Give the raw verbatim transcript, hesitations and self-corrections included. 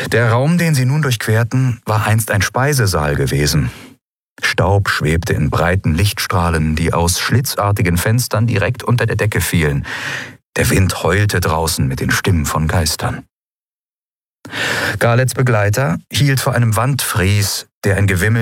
Der Raum, den sie nun durchquerten, war einst ein Speisesaal gewesen. Staub schwebte in breiten Lichtstrahlen, die aus schlitzartigen Fenstern direkt unter der Decke fielen. Der Wind heulte draußen mit den Stimmen von Geistern. Garlets Begleiter hielt vor einem Wandfries, der ein Gewimmel